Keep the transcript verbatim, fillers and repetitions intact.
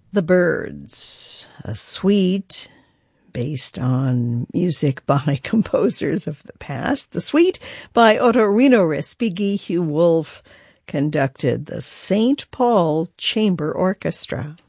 The Byrds, a suite based on music by composers of the past. The suite by Ottorino Respighi. Hugh Wolfe conducted the Saint Paul Chamber Orchestra.